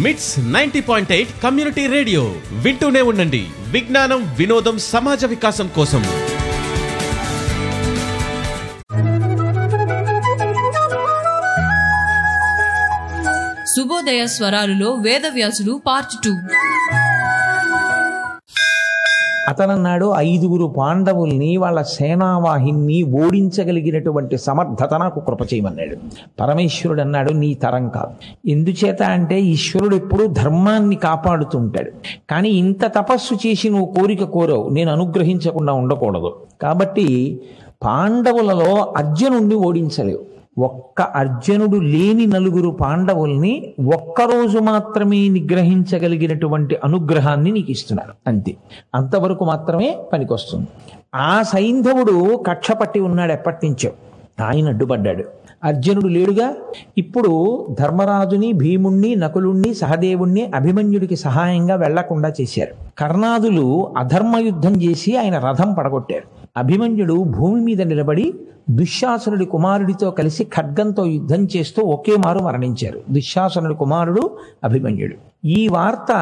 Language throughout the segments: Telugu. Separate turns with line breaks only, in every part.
మిట్స్ 90.8 కమ్యూనిటీ రేడియో వింటూనే ఉండండి. విజ్ఞానం, వినోదం, సమాజ వికాసం కోసం.
శుభోదయ స్వరాలులో వేదవ్యాసుడు పార్ట్ 2.
అతనన్నాడు, 5 పాండవుల్ని వాళ్ళ సేనావాహిని ఓడించగలిగినటువంటి సమర్థత నాకు కృప చేయమన్నాడు. పరమేశ్వరుడు అన్నాడు, నీ తరం కాదు. ఎందుచేత అంటే ఈశ్వరుడు ఎప్పుడూ ధర్మాన్ని కాపాడుతుంటాడు. కానీ ఇంత తపస్సు చేసి నువ్వు కోరిక కోరవు, నేను అనుగ్రహించకుండా ఉండకూడదు. కాబట్టి పాండవులలో అర్జునుడిని ఓడించలేవు. ఒక్క అర్జునుడు లేని 9 పాండవుల్ని ఒక్కరోజు మాత్రమే నిగ్రహించగలిగినటువంటి అనుగ్రహాన్ని నీకు ఇస్తున్నారు. అంతే, అంతవరకు మాత్రమే పనికొస్తుంది. ఆ సైంధవుడు కక్ష పట్టి ఉన్నాడు ఎప్పటి నుంచో. ఆయన అడ్డుపడ్డాడు. అర్జునుడు లేడుగా. ఇప్పుడు ధర్మరాజుని, భీముణ్ణి, నకులుణ్ణి, సహదేవుణ్ణి అభిమన్యుడికి సహాయంగా వెళ్లకుండా చేశారు. కర్ణాదులు అధర్మ యుద్ధం చేసి ఆయన రథం పడగొట్టారు. అభిమన్యుడు భూమి మీద నిలబడి దుశ్శాసనుడి కుమారుడితో కలిసి ఖడ్గంతో యుద్ధం చేస్తూ ఒకే మారు మరణించారు. దుశ్శాసనుడి కుమారుడు అభిమన్యుడు. ఈ వార్త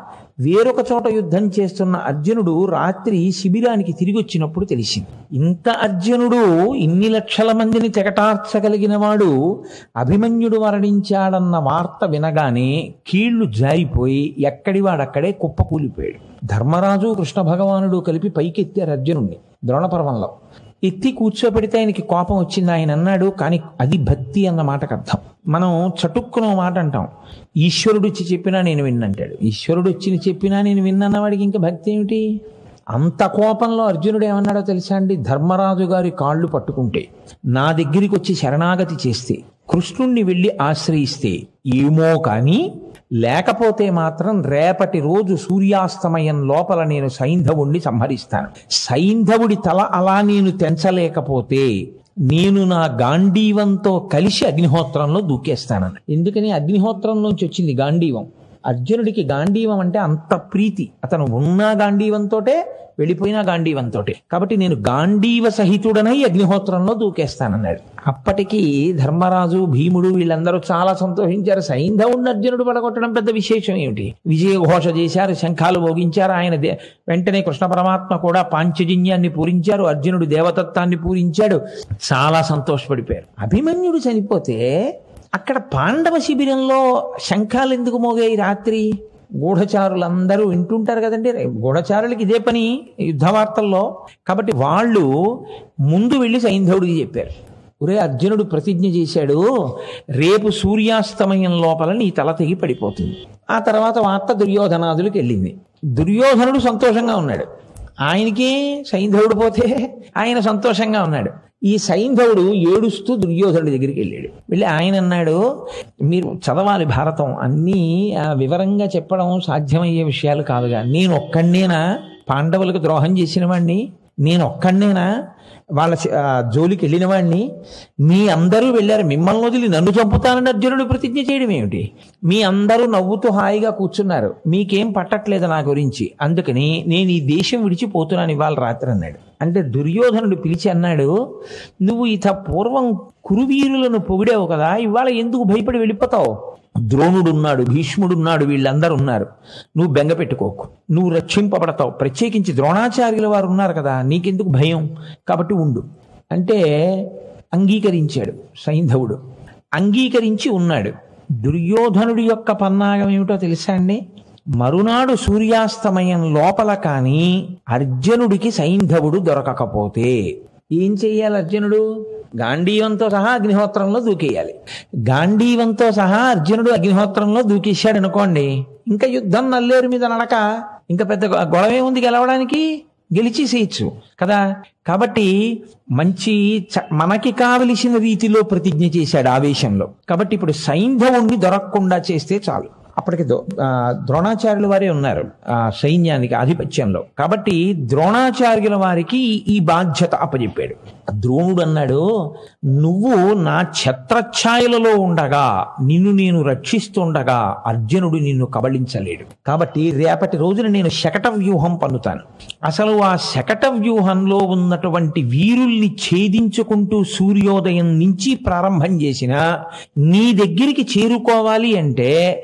వేరొక చోట యుద్ధం చేస్తున్న అర్జునుడు రాత్రి శిబిరానికి తిరిగి వచ్చినప్పుడు తెలిసింది. ఇంత అర్జునుడు ఇన్ని లక్షల మందిని తెగటార్చగలిగిన వాడు అభిమన్యుడు మరణించాడన్న వార్త వినగానే కీళ్లు జారిపోయి ఎక్కడి వాడక్కడే కుప్పకూలిపోయాడు. ధర్మరాజు, కృష్ణ భగవానుడు కలిపి పైకెత్తారు అర్జునుడిని ద్రోణపర్వంలో. ఎత్తి కూర్చోబెడితే ఆయనకి కోపం వచ్చింది. ఆయన అన్నాడు, కానీ అది భక్తి అన్న మాటకు అర్థం. మనం చటుక్కున మాట అంటాం, ఈశ్వరుడు వచ్చి చెప్పినా నేను విన్నంటాడు. ఈశ్వరుడు వచ్చి చెప్పినా నేను విన్నన్న వాడికి ఇంకా భక్తి ఏమిటి? అంత కోపంలో అర్జునుడు ఏమన్నాడో తెలుసా అండి? ధర్మరాజు గారి కాళ్ళు పట్టుకుంటే, నా దగ్గరికి వచ్చి శరణాగతి చేస్తే, కృష్ణుణ్ణి వెళ్ళి ఆశ్రయిస్తే ఏమో కానీ, లేకపోతే మాత్రం రేపటి రోజు సూర్యాస్తమయం లోపల నేను సైంధవుణ్ణి సంహరిస్తాను. సైంధవుడి తల అలా నేను తెంచలేకపోతే నేను నా గాంధీవంతో కలిసి అగ్నిహోత్రంలో దూకేస్తానని. ఎందుకని? అగ్నిహోత్రంలోంచి వచ్చింది గాంధీవం. అర్జునుడికి గాంధీవం అంటే అంత ప్రీతి. అతను ఉన్న గాంధీవంతోటే, వెళ్ళిపోయిన గాంధీవంతోటే. కాబట్టి నేను గాంధీవ సహితుడనై అగ్నిహోత్రంలో దూకేస్తానన్నాడు. అప్పటికి ధర్మరాజు, భీముడు వీళ్ళందరూ చాలా సంతోషించారు. సైంధవుడిని అర్జునుడు పడగొట్టడం పెద్ద విశేషం ఏమిటి? విజయఘోష చేశారు, శంఖాలు మోగించారు. ఆయన వెంటనే కృష్ణ పరమాత్మ కూడా పాంచజన్యాన్ని పూరించారు, అర్జునుడు దేవతత్వాన్ని పూరించాడు. చాలా సంతోషపడిపోయారు. అభిమన్యుడు చనిపోతే అక్కడ పాండవ శిబిరంలో శంఖాలు ఎందుకు మోగాయి రాత్రి? గూఢచారులందరూ వింటుంటారు కదండి, గూఢచారులకి ఇదే పని యుద్ధవార్తల్లో. కాబట్టి వాళ్ళు ముందు వెళ్ళి సైంధవుడికి చెప్పారు, ఒరే అర్జునుడు ప్రతిజ్ఞ చేశాడు, రేపు సూర్యాస్తమయం లోపల నీ తల తెగి పడిపోతుంది. ఆ తర్వాత వార్త దుర్యోధనాదులకు వెళ్ళింది. దుర్యోధనుడు సంతోషంగా ఉన్నాడు. ఆయనకి సైంధవుడు పోతే ఆయన సంతోషంగా ఉన్నాడు. ఈ సైంధవుడు ఏడుస్తూ దుర్యోధనుడి దగ్గరికి వెళ్ళాడు. వెళ్ళి ఆయన అన్నాడు, మీరు చదవాలి భారతం, అన్నీ వివరంగా చెప్పడం సాధ్యమయ్యే విషయాలు కాదుగా. నేను ఒక్కడినేనా పాండవులకు ద్రోహం చేసిన వాడిని? నేను ఒక్కడినేనా వాళ్ళ జోలికి వెళ్ళిన వాడిని? మీ అందరూ వెళ్ళారు, మిమ్మల్ని వదిలి నన్ను చంపుతానని అర్జునుడు ప్రతిజ్ఞ చేయడం ఏమిటి? మీ అందరూ నవ్వుతూ హాయిగా కూర్చున్నారు, మీకేం పట్టట్లేదు నా గురించి, అందుకని నేను ఈ దేశం విడిచిపోతున్నాను ఇవాళ రాత్రి అన్నాడు. అంటే దుర్యోధనుడు పిలిచి అన్నాడు, నువ్వు ఇత పూర్వం కురువీరులను పొగిడావు కదా, ఇవాళ ఎందుకు భయపడి వెళ్ళిపోతావు? ద్రోణుడున్నాడు, భీష్ముడున్నాడు, వీళ్ళందరూ ఉన్నారు, నువ్వు బెంగ పెట్టుకోకు, నువ్వు రక్షింపబడతావు. ప్రత్యేకించి ద్రోణాచార్యుల వారు ఉన్నారు కదా, నీకెందుకు భయం, కాబట్టి ఉండు అంటే అంగీకరించాడు సైంధవుడు. అంగీకరించి ఉన్నాడు. దుర్యోధనుడి యొక్క పన్నాగం ఏమిటో తెలుసా అండి? మరునాడు సూర్యాస్తమయం లోపల కానీ అర్జునుడికి సైంధవుడు దొరకకపోతే ఏం చెయ్యాలి? అర్జునుడు గాంధీవంతో సహా అగ్నిహోత్రంలో దూకేయాలి. గాంధీవంతో సహా అర్జునుడు అగ్నిహోత్రంలో దూకేశాడు అనుకోండి, ఇంకా యుద్ధం నల్లేరు మీద నడక, ఇంకా పెద్ద గొడవే ఉంది గెలవడానికి, గెలిచేసేయచ్చు కదా. కాబట్టి మంచి మనకి కావలసిన రీతిలో ప్రతిజ్ఞ చేశాడు ఆవేశంలో. కాబట్టి ఇప్పుడు సైంధవుణ్ణి దొరకకుండా చేస్తే చాలు. అప్పటికి ద్రోణాచార్యుల వారే ఉన్నారు ఆ సైన్యానికి ఆధిపత్యంలో. కాబట్టి ద్రోణాచార్యుల వారికి ఈ బాధ్యత అప్పచెప్పాడు. ద్రోణుడు అన్నాడు, నువ్వు నా ఛత్రఛాయలలో ఉండగా, నిన్ను నేను రక్షిస్తుండగా అర్జునుడు నిన్ను కబళించలేడు. కాబట్టి రేపటి రోజున నేను శకట వ్యూహం పన్నుతాను. అసలు ఆ శకట వ్యూహంలో ఉన్నటువంటి వీరుల్ని ఛేదించుకుంటూ సూర్యోదయం నుంచి ప్రారంభం చేసిన నీ దగ్గరికి చేరుకోవాలి అంటే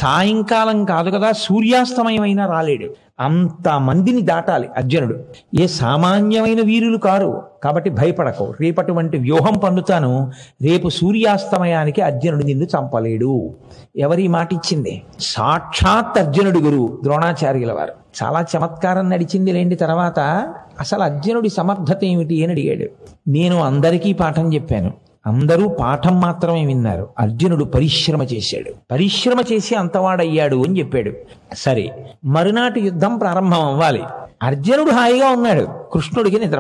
సాయంకాలం కాదు కదా, సూర్యాస్తమయమైనా రాలేడు. అంత మందిని దాటాలి అర్జునుడు. ఏ సామాన్యమైన వీరులు కారు కాబట్టి భయపడకు, రేపటువంటి వ్యూహం పన్నుతాను, రేపు సూర్యాస్తమయానికి అర్జునుడు నిన్ను చంపలేడు. ఎవరి మాట ఇచ్చింది? సాక్షాత్ అర్జునుడి గురువు ద్రోణాచార్యుల వారు. చాలా చమత్కారం నడిచింది లేండి. తర్వాత అసలు అర్జునుడి సమర్థత ఏమిటి అని అడిగాడు. నేను అందరికీ పాఠం చెప్పాను, అందరూ పాఠం మాత్రమే విన్నారు, అర్జునుడు పరిశ్రమ చేశాడు, పరిశ్రమ చేసి అంతవాడయ్యాడు అని చెప్పాడు. సరే, మరునాటి యుద్ధం ప్రారంభం అవ్వాలి. అర్జునుడు హాయిగా ఉన్నాడు, కృష్ణుడికి నిద్ర